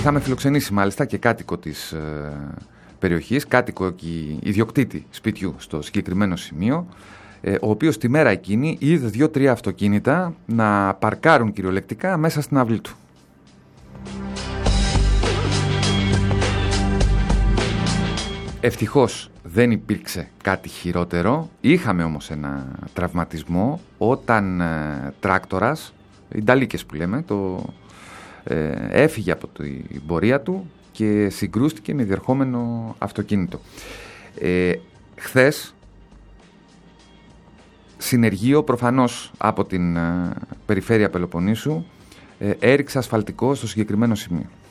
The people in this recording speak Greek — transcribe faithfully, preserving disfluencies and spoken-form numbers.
είχαμε φιλοξενήσει μάλιστα και κάτοικο της ε, περιοχής, κάτοικο και ιδιοκτήτη σπιτιού στο συγκεκριμένο σημείο, ε, ο οποίος τη μέρα εκείνη είδε δύο-τρία αυτοκίνητα να παρκάρουν κυριολεκτικά μέσα στην αυλή του. Ευτυχώς δεν υπήρξε κάτι χειρότερο. Είχαμε όμως ένα τραυματισμό όταν ε, τράκτορας, οι νταλίκες που λέμε, το, ε, έφυγε από την πορεία του και συγκρούστηκε με διερχόμενο αυτοκίνητο. Ε, χθες, συνεργείο προφανώς από την ε, περιφέρεια Πελοποννήσου ε, έριξε ασφαλτικό στο συγκεκριμένο σημείο.